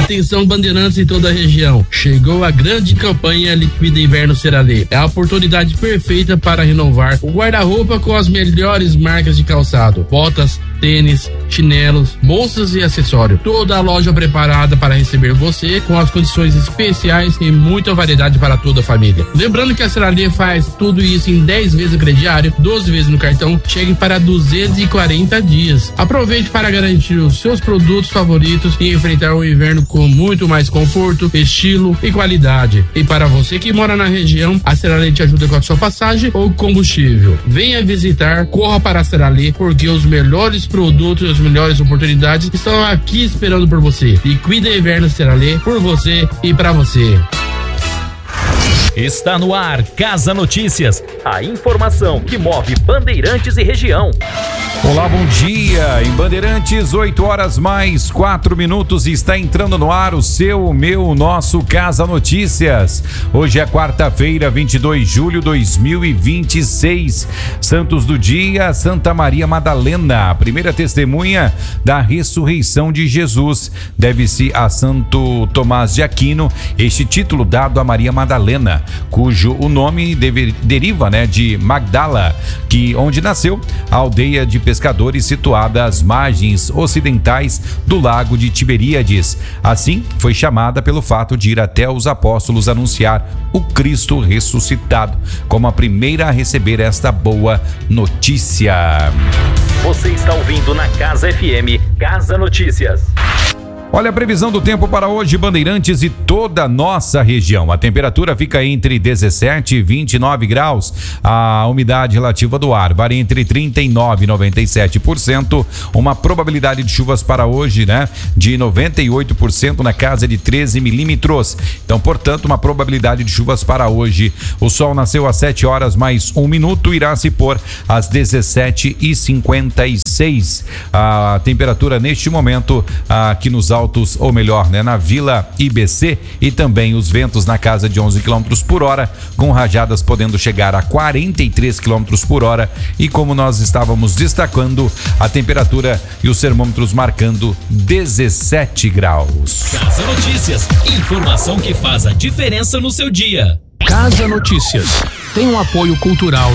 Atenção, bandeirantes em toda a região. Chegou a grande campanha Liquida Inverno Seralê. É a oportunidade perfeita para renovar o guarda-roupa com as melhores marcas de calçado, botas, tênis, chinelos, bolsas e acessórios. Toda a loja preparada para receber você com as condições especiais e muita variedade para toda a família. Lembrando que a Seralê faz tudo isso em 10 vezes no crediário, 12 vezes no cartão, chegue para 240 dias. Aproveite para garantir os seus produtos favoritos e enfrentar o inverno com muito mais conforto, estilo e qualidade. E para você que mora na região, a Seralê te ajuda com a sua passagem ou combustível. Venha visitar, corra para a Seralê, porque os melhores produtos e as melhores oportunidades estão aqui esperando por você. Liquida Inverno Seralê, por você e para você. Está no ar Casa Notícias, a informação que move Bandeirantes e região. Olá, bom dia. Em Bandeirantes, 8h mais 4 minutos, e está entrando no ar o seu, o meu, o nosso Casa Notícias. Hoje é quarta-feira, 22 de julho de 2026. Santos do dia, Santa Maria Madalena, a primeira testemunha da ressurreição de Jesus. Deve-se a Santo Tomás de Aquino este título dado a Maria Madalena, cujo o nome deriva, de Magdala, onde nasceu a aldeia de pescadores situada às margens ocidentais do lago de Tiberíades. Assim, foi chamada pelo fato de ir até os apóstolos anunciar o Cristo ressuscitado, como a primeira a receber esta boa notícia. Você está ouvindo na Casa FM, Casa Notícias. Olha a previsão do tempo para hoje, Bandeirantes e toda a nossa região. A temperatura fica entre 17 e 29 graus. A umidade relativa do ar varia entre 39% e 97%. Uma probabilidade de chuvas para hoje, de 98% na casa de 13 milímetros. Então, portanto, uma probabilidade de chuvas para hoje. O sol nasceu às 7 horas mais 1 minuto, irá se pôr às 17h56. A temperatura neste momento aqui nos altos, ou melhor, na Vila IBC, e também os ventos na casa de 11 km por hora, com rajadas podendo chegar a 43 km por hora, e como nós estávamos destacando, a temperatura e os termômetros marcando 17 graus. Casa Notícias, informação que faz a diferença no seu dia. Casa Notícias tem um apoio cultural.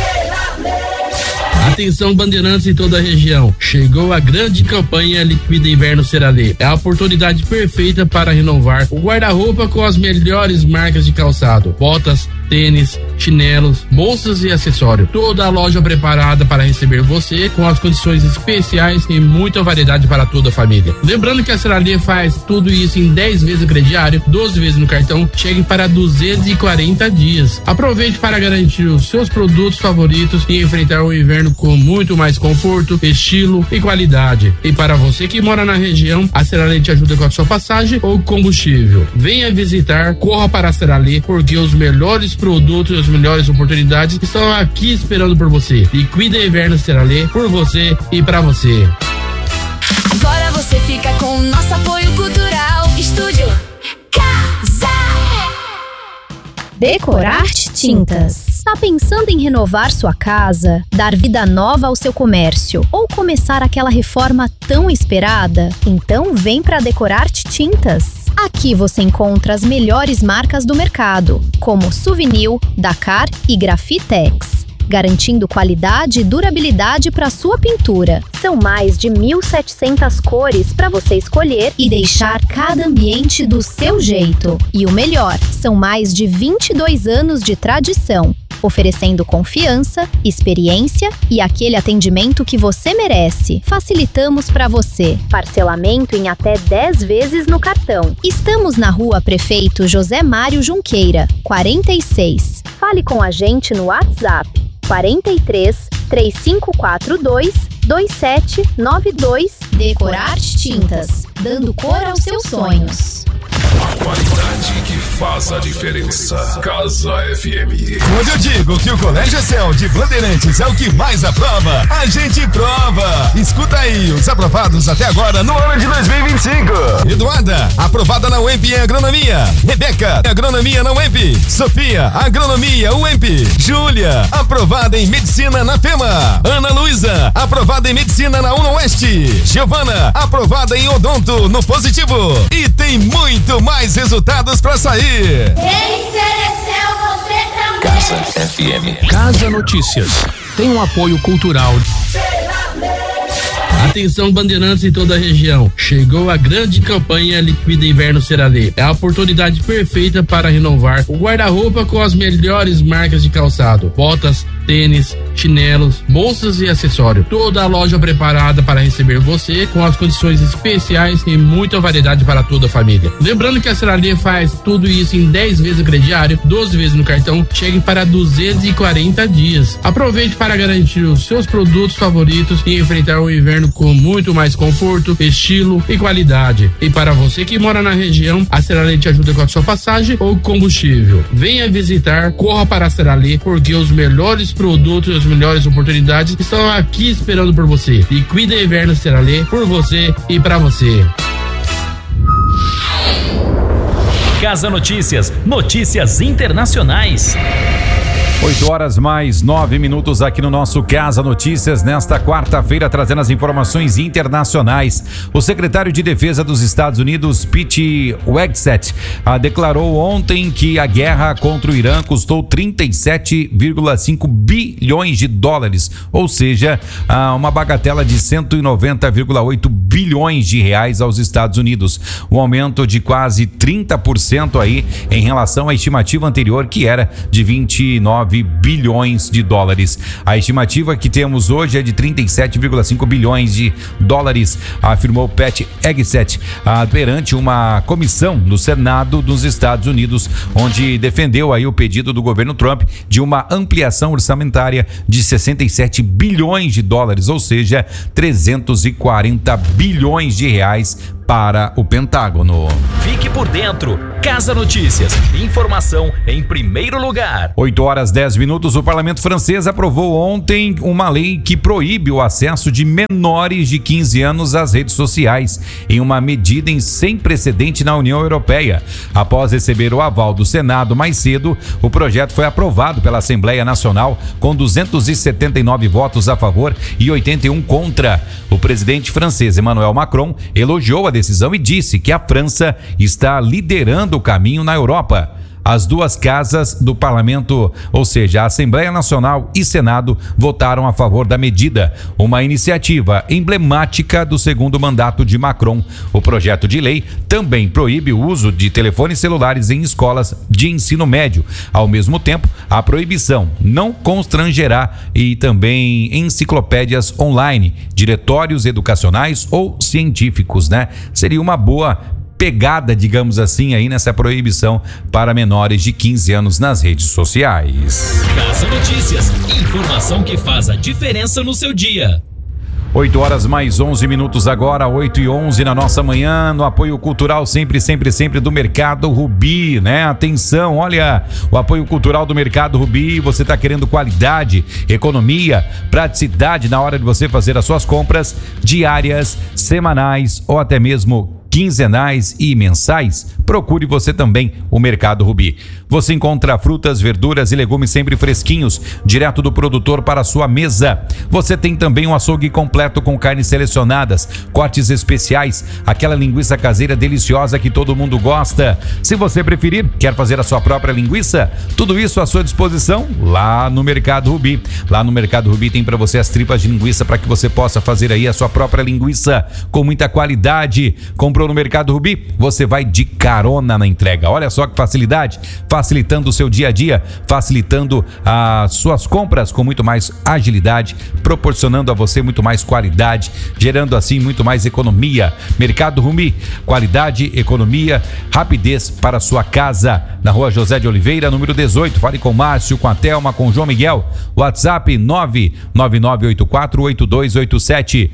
Atenção, bandeirantes em toda a região. Chegou a grande campanha Liquida Inverno Seralê. É a oportunidade perfeita para renovar o guarda-roupa com as melhores marcas de calçado, botas, tênis, chinelos, bolsas e acessórios. Toda a loja preparada para receber você com as condições especiais e muita variedade para toda a família. Lembrando que a Seralê faz tudo isso em 10 vezes no crediário, 12 vezes no cartão, chegue para 240 dias. Aproveite para garantir os seus produtos favoritos e enfrentar o inverno com muito mais conforto, estilo e qualidade. E para você que mora na região, a Seralê te ajuda com a sua passagem ou combustível. Venha visitar, corra para a Seralê, porque os melhores produtos e as melhores oportunidades estão aqui esperando por você. Liquida Inverno Seralê, por você e para você. Agora você fica com o nosso apoio cultural. Estúdio Casa. Decorarte Tintas. Tá pensando em renovar sua casa, dar vida nova ao seu comércio ou começar aquela reforma tão esperada? Então vem para Decorarte Tintas. Aqui você encontra as melhores marcas do mercado, como Souvenir, Dakar e Grafitex, garantindo qualidade e durabilidade para sua pintura. São mais de 1.700 cores para você escolher e deixar cada ambiente do seu jeito. E o melhor, são mais de 22 anos de tradição, oferecendo confiança, experiência e aquele atendimento que você merece. Facilitamos para você. Parcelamento em até 10 vezes no cartão. Estamos na Rua Prefeito José Mário Junqueira, 46. Fale com a gente no WhatsApp 43 3542 2792. Decorarte Tintas, dando cor aos seus sonhos. A qualidade que faz a diferença. Casa FM. Quando eu digo que o Colégio Céu de Bandeirantes é o que mais aprova, a gente prova. Escuta aí os aprovados até agora no ano de 2025. Eduarda, aprovada na UEMP em Agronomia. Rebeca, Agronomia na UEMP. Sofia, Agronomia UEMP. Júlia, aprovada em Medicina na FEMA. Ana Luísa, aprovada em Medicina na UNOeste. Giovana, aprovada em Odonto no Positivo. E tem muito mais resultados pra sair. Quem mereceu você também? Casa FM. Casa Notícias tem um apoio cultural. Atenção, bandeirantes em toda a região. Chegou a grande campanha Liquida Inverno Seralê. É a oportunidade perfeita para renovar o guarda-roupa com as melhores marcas de calçado. Botas, tênis, chinelos, bolsas e acessórios. Toda a loja preparada para receber você com as condições especiais e muita variedade para toda a família. Lembrando que a Seralê faz tudo isso em 10 vezes no crediário, 12 vezes no cartão, chegue para 240 dias. Aproveite para garantir os seus produtos favoritos e enfrentar o inverno com muito mais conforto, estilo e qualidade. E para você que mora na região, a Seralê te ajuda com a sua passagem ou combustível. Venha visitar, corra para a Seralê, porque os melhores produtos e as melhores oportunidades estão aqui esperando por você. Liquida Inverno Seralê, por você e para você. Casa Notícias, notícias internacionais. 8h mais 9 aqui no nosso Casa Notícias, nesta quarta-feira, trazendo as informações internacionais. O secretário de Defesa dos Estados Unidos, Pete Hegseth, declarou ontem que a guerra contra o Irã custou 37,5 bilhões de dólares, ou seja, uma bagatela de 190,8 bilhões de reais aos Estados Unidos, um aumento de quase 30% aí em relação à estimativa anterior, que era de 29 bilhões de dólares. A estimativa que temos hoje é de 37,5 bilhões de dólares, afirmou Pete Hegseth perante uma comissão no Senado dos Estados Unidos, onde defendeu aí o pedido do governo Trump de uma ampliação orçamentária de 67 bilhões de dólares, ou seja, 340 bilhões de reais para o Pentágono. Fique por dentro. Casa Notícias. Informação em primeiro lugar. 8h10. O parlamento francês aprovou ontem uma lei que proíbe o acesso de menores de 15 anos às redes sociais, em uma medida sem precedente na União Europeia. Após receber o aval do Senado mais cedo, o projeto foi aprovado pela Assembleia Nacional com 279 votos a favor e 81 contra. O presidente francês Emmanuel Macron elogiou a decisão e disse que a França está liderando o caminho na Europa. As duas casas do parlamento, ou seja, a Assembleia Nacional e Senado, votaram a favor da medida, uma iniciativa emblemática do segundo mandato de Macron. O projeto de lei também proíbe o uso de telefones celulares em escolas de ensino médio. Ao mesmo tempo, a proibição não constrangerá e também enciclopédias online, diretórios educacionais ou científicos, né? Seria uma boa pegada, digamos assim, aí nessa proibição para menores de 15 anos nas redes sociais. Casa Notícias, informação que faz a diferença no seu dia. 8h11 agora, 8h11 na nossa manhã, no apoio cultural sempre do Mercado Rubi, né? Atenção, olha, o apoio cultural do Mercado Rubi, você tá querendo qualidade, economia, praticidade na hora de você fazer as suas compras diárias, semanais ou até mesmo quinzenais e mensais? Procure você também o Mercado Rubi. Você encontra frutas, verduras e legumes sempre fresquinhos, direto do produtor para a sua mesa. Você tem também um açougue completo com carnes selecionadas, cortes especiais, aquela linguiça caseira deliciosa que todo mundo gosta. Se você preferir, quer fazer a sua própria linguiça? Tudo isso à sua disposição lá no Mercado Rubi. Lá no Mercado Rubi tem para você as tripas de linguiça para que você possa fazer aí a sua própria linguiça com muita qualidade. Comprou no Mercado Rubi? Você vai de carona na entrega. Olha só que facilidade, facilitando o seu dia a dia, facilitando as suas compras com muito mais agilidade, proporcionando a você muito mais qualidade, gerando assim muito mais economia. Mercado Rubi, qualidade, economia, rapidez para a sua casa. Na Rua José de Oliveira, número 18. Fale com Márcio, com a Thelma, com o João Miguel. WhatsApp 999848287.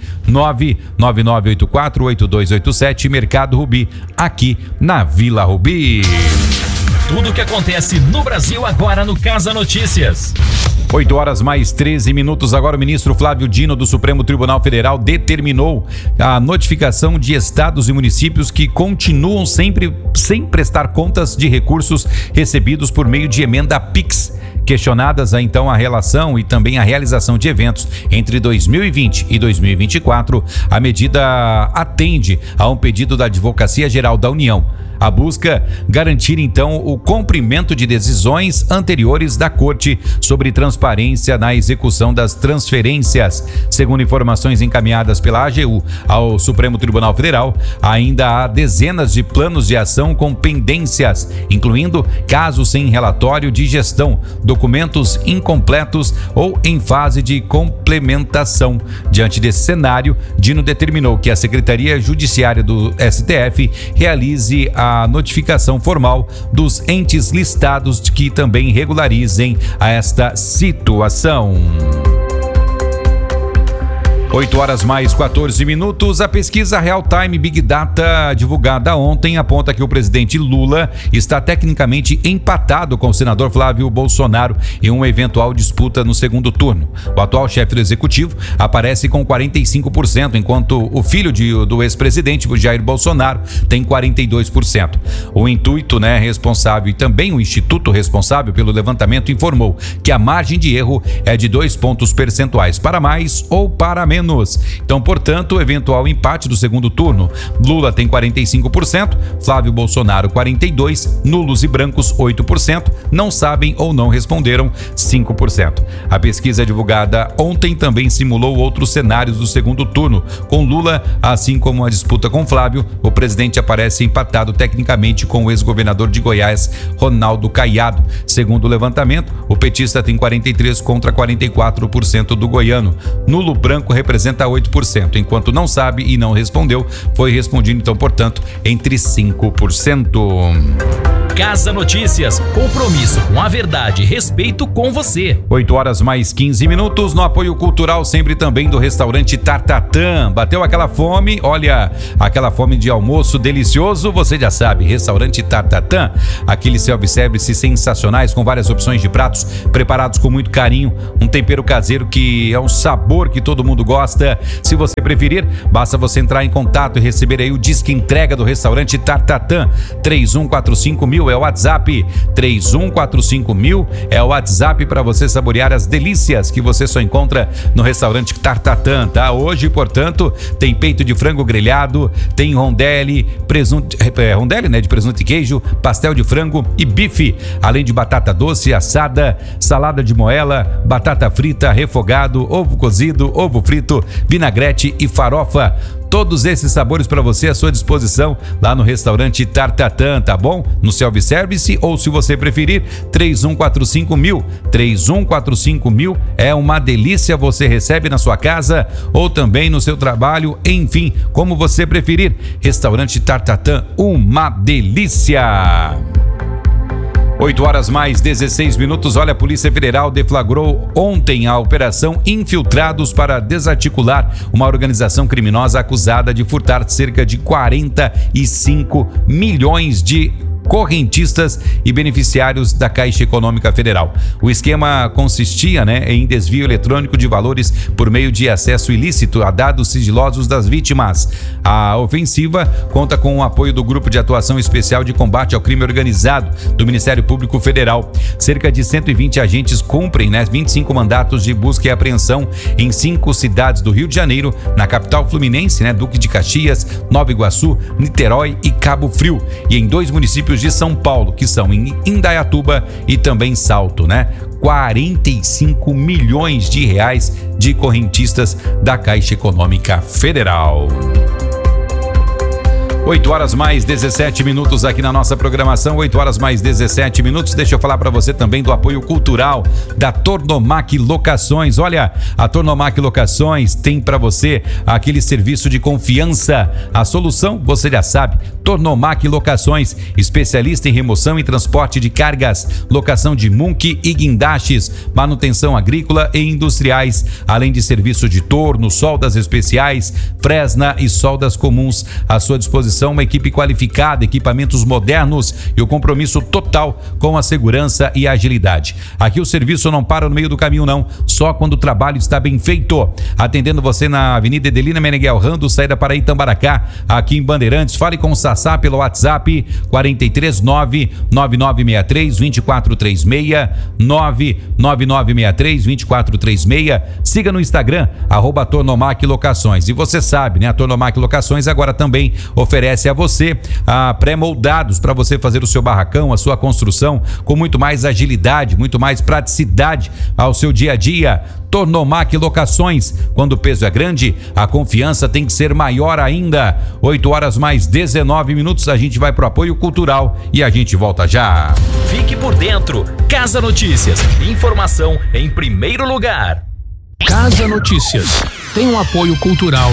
999848287. Mercado Rubi, aqui na Vila Rubi. tudo o que acontece no Brasil agora no Casa Notícias. 8 horas mais 13 minutos. Agora o ministro Flávio Dino do Supremo Tribunal Federal determinou a notificação de estados e municípios que continuam sempre sem prestar contas de recursos recebidos por meio de emenda PIX. Questionadas então a relação e também a realização de eventos entre 2020 e 2024, a medida atende a um pedido da Advocacia Geral da União. A busca garantir então o cumprimento de decisões anteriores da Corte sobre transparência na execução das transferências. Segundo informações encaminhadas pela AGU ao Supremo Tribunal Federal, ainda há dezenas de planos de ação com pendências, incluindo casos sem relatório de gestão, documentos incompletos ou em fase de complementação. Diante desse cenário, Dino determinou que a Secretaria Judiciária do STF realize a notificação formal dos entes listados que também regularizem esta situação. 8 horas mais 14 minutos. A pesquisa Real Time Big Data divulgada ontem aponta que o presidente Lula está tecnicamente empatado com o senador Flávio Bolsonaro em uma eventual disputa no segundo turno. O atual chefe do executivo aparece com 45%, enquanto o filho do ex-presidente, Jair Bolsonaro, tem 42%. O intuito, responsável e também o instituto responsável pelo levantamento informou que a margem de erro é de 2 pontos percentuais para mais ou para menos. Então, portanto, o eventual empate do segundo turno, Lula tem 45%, Flávio Bolsonaro 42%, nulos e brancos 8%, não sabem ou não responderam 5%. A pesquisa divulgada ontem também simulou outros cenários do segundo turno. Com Lula, assim como a disputa com Flávio, o presidente aparece empatado tecnicamente com o ex-governador de Goiás, Ronaldo Caiado. Segundo o levantamento, o petista tem 43% contra 44% do goiano. Nulo branco representa 8%, enquanto não sabe e não respondeu, foi respondido então, portanto, entre 5%. Casa Notícias, compromisso com a verdade e respeito com você. 8 horas mais 15 minutos, no apoio cultural sempre também do restaurante Tartatã. Bateu aquela fome, olha, aquela fome de almoço delicioso, você já sabe, restaurante Tartatã, aqueles self-service sensacionais com várias opções de pratos preparados com muito carinho, um tempero caseiro que é um sabor que todo mundo gosta. Se você preferir, basta você entrar em contato e receber aí o disque entrega do restaurante Tartatã. 3145.000 é o WhatsApp, 3145.000 é o WhatsApp para você saborear as delícias que você só encontra no restaurante Tartatã, tá? Hoje, portanto, tem peito de frango grelhado, tem rondelli, presunto, de presunto e queijo, pastel de frango e bife, além de batata doce, assada, salada de moela, batata frita, refogado, ovo cozido, ovo frito, vinagrete e farofa. Todos esses sabores para você à sua disposição lá no restaurante Tartatã, tá bom? No self-service ou, se você preferir, 3145.000. 3145.000 é uma delícia, você recebe na sua casa ou também no seu trabalho, enfim, como você preferir. Restaurante Tartatã, uma delícia! 8 horas mais 16 minutos. Olha, a Polícia Federal deflagrou ontem a operação Infiltrados para desarticular uma organização criminosa acusada de furtar cerca de 45 milhões de correntistas e beneficiários da Caixa Econômica Federal. O esquema consistia, em desvio eletrônico de valores por meio de acesso ilícito a dados sigilosos das vítimas. A ofensiva conta com o apoio do Grupo de Atuação Especial de Combate ao Crime Organizado do Ministério Público Federal. Cerca de 120 agentes cumprem 25 mandatos de busca e apreensão em 5 cidades do Rio de Janeiro, na capital fluminense, Duque de Caxias, Nova Iguaçu, Niterói e Cabo Frio, e em 2 municípios de São Paulo, que são em Indaiatuba e também Salto, 45 milhões de reais de correntistas da Caixa Econômica Federal. 8 horas mais 17 minutos aqui na nossa programação, 8 horas mais 17 minutos. Deixa eu falar para você também do apoio cultural da Tornomac Locações. Olha, a Tornomac Locações tem para você aquele serviço de confiança. A solução, você já sabe, Tornomac Locações, especialista em remoção e transporte de cargas, locação de munque e guindastes, manutenção agrícola e industriais, além de serviço de torno, soldas especiais, fresna e soldas comuns à sua disposição disposição uma equipe qualificada, equipamentos modernos e o compromisso total com a segurança e a agilidade. Aqui o serviço não para no meio do caminho não, só quando o trabalho está bem feito. Atendendo você na Avenida Edelina Meneghel Rando, saída para Itambaracá, aqui em Bandeirantes. Fale com o Sassá pelo WhatsApp 439-9963-2436, 99963-2436. Siga no Instagram, @Tornomac Locações. E você sabe, né? A Tornomac Locações agora também oferece a você pré-moldados para você fazer o seu barracão, a sua construção com muito mais agilidade, muito mais praticidade ao seu dia a dia. Tornomac Locações. Quando o peso é grande, a confiança tem que ser maior ainda. 8h mais 19, a gente vai pro apoio cultural e a gente volta já. Fique por dentro. Casa Notícias. Informação em primeiro lugar. Casa Notícias. Tem um apoio cultural.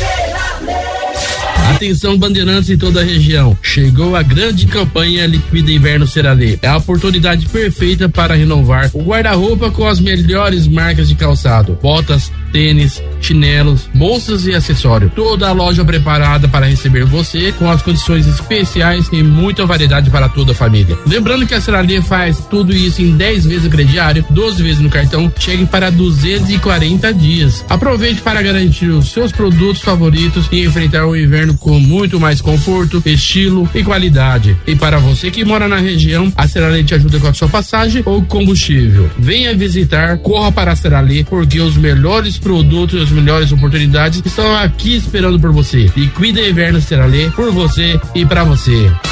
Atenção, Bandeirantes e toda a região. Chegou a grande campanha Liquida Inverno Seralê. É a oportunidade perfeita para renovar o guarda-roupa com as melhores marcas de calçado. Botas, tênis, chinelos, bolsas e acessórios. Toda a loja preparada para receber você com as condições especiais e muita variedade para toda a família. Lembrando que a Seralê faz tudo isso em 10 vezes no crediário, 12 vezes no cartão, chegue para 240 dias. Aproveite para garantir os seus produtos favoritos e enfrentar o inverno com muito mais conforto, estilo e qualidade. E para você que mora na região, a Seralê te ajuda com a sua passagem ou combustível. Venha visitar, corra para a Seralê, porque os melhores produtos e as melhores oportunidades estão aqui esperando por você. Liquida Inverno Seralê, por você e para você.